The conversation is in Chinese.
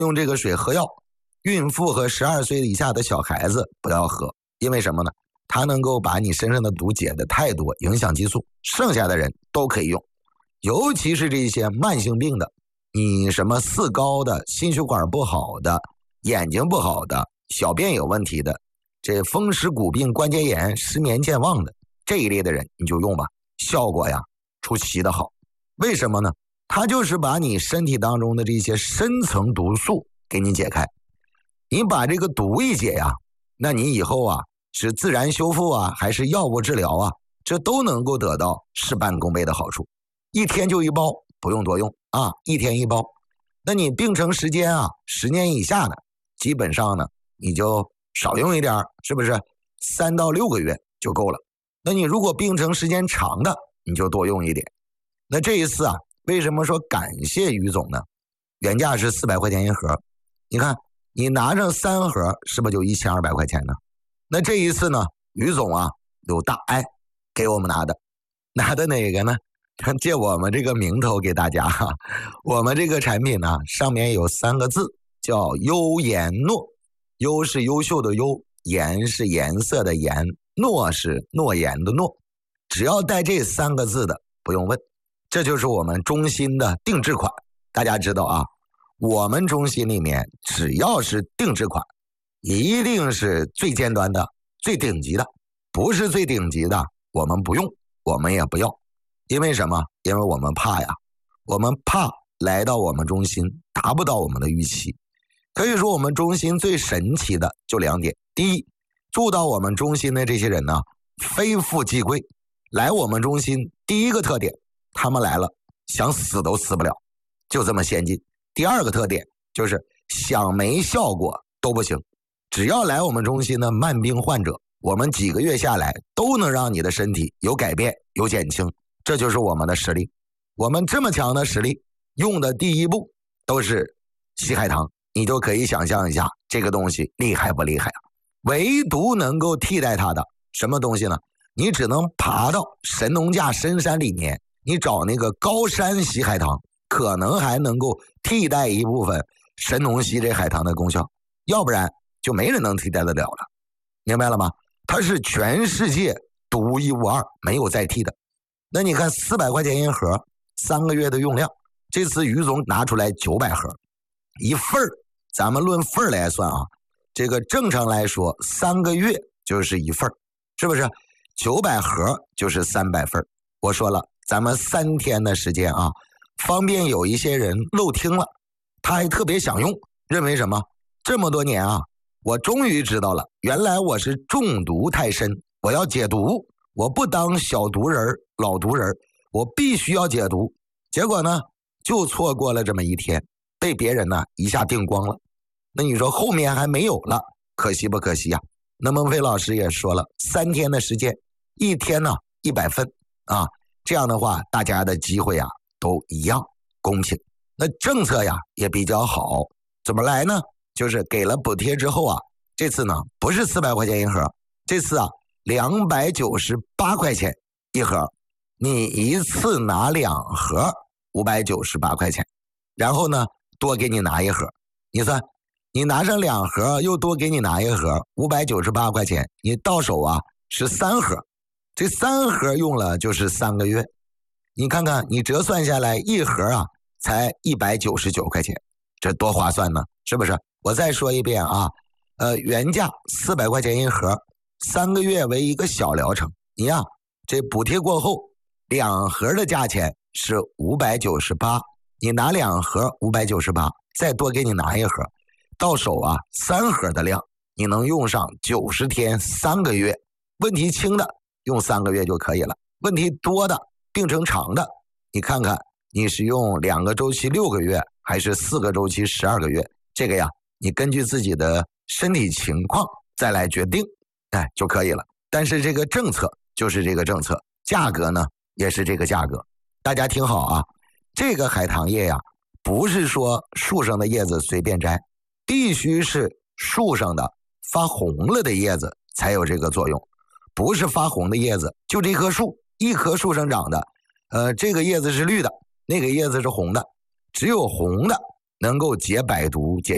用这个水喝药。孕妇和12岁以下的小孩子不要喝，因为什么呢？它能够把你身上的毒解的太多，影响激素。剩下的人都可以用，尤其是这些慢性病的，你什么四高的、心血管不好的、眼睛不好的、小便有问题的，这风湿骨病、关节炎、失眠健忘的这一类的人，你就用吧，效果呀出奇的好。为什么呢？它就是把你身体当中的这些深层毒素给你解开。你把这个毒一解呀，那你以后啊是自然修复啊，还是药物治疗啊，这都能够得到事半功倍的好处。一天就一包，不用多用啊，一天一包。那你病程时间啊10年以下的，基本上呢你就少用一点，是不是？3到6个月就够了。那你如果病程时间长的，你就多用一点。那这一次啊，为什么说感谢于总呢？原价是400块钱一盒，你看你拿上3盒，是不是就1200块钱呢？那这一次呢，于总啊有大爱给我们拿的哪个呢？借我们这个名头给大家哈。我们这个产品呢，上面有3个字叫优颜诺，优是优秀的优，颜是颜色的颜，诺是诺言的诺。只要带这3个字的不用问，这就是我们中心的定制款。大家知道啊，我们中心里面只要是定制款，一定是最尖端的、最顶级的，不是最顶级的我们不用，我们也不要。因为什么？因为我们怕呀，我们怕来到我们中心达不到我们的预期。可以说我们中心最神奇的就2点。第一，住到我们中心的这些人呢，非富即贵。来我们中心第一个特点，他们来了想死都死不了，就这么先进。第2个特点就是想没效果都不行，只要来我们中心的慢病患者，我们几个月下来都能让你的身体有改变有减轻，这就是我们的实力。我们这么强的实力，用的第一步都是西海棠，你就可以想象一下这个东西厉害不厉害啊？唯独能够替代它的什么东西呢？你只能爬到神农架深山里面，你找那个高山西海棠，可能还能够替代一部分神农西这海棠的功效，要不然就没人能替代得了了。明白了吗？它是全世界独一无二，没有再替的。那你看400块钱一盒，3个月的用量，这次于总拿出来900盒，一份儿，咱们论份儿来算啊，这个正常来说3个月就是一份儿，是不是？900盒就是300份。我说了，咱们3天的时间啊，方便有一些人漏听了，他还特别想用，认为什么？这么多年啊，我终于知道了，原来我是中毒太深，我要解毒，我不当小毒人老毒人，我必须要解毒。结果呢，就错过了这么一天，被别人呢一下订光了。那你说后面还没有了，可惜不可惜呀？那孟非老师也说了，3天的时间，一天呢100份啊，这样的话大家的机会啊都一样公平。那政策呀也比较好，怎么来呢？就是给了补贴之后啊，这次呢不是400块钱一盒，这次啊298块钱一盒，你一次拿2盒598块钱，然后呢多给你拿一盒，你算你拿上2盒又多给你拿一盒598块钱，你到手啊是3盒，这3盒用了就是3个月，你看看你折算下来一盒啊才199块钱，这多划算呢，是不是？我再说一遍啊，原价400块钱一盒，3个月为一个小疗程，你呀这补贴过后2盒的价钱是598，你拿2盒598，再多给你拿一盒，到手啊3盒的量，你能用上90天3个月。问题轻的用3个月就可以了，问题多的病程长的，你看看你是用2个周期6个月还是4个周期12个月，这个呀你根据自己的身体情况再来决定，就可以了。但是这个政策就是这个政策，价格呢也是这个价格。大家听好啊，这个海棠叶呀，不是说树上的叶子随便摘，必须是树上的发红了的叶子才有这个作用，不是发红的叶子，就这棵树，一棵树上长的，这个叶子是绿的，那个叶子是红的，只有红的能够解百毒解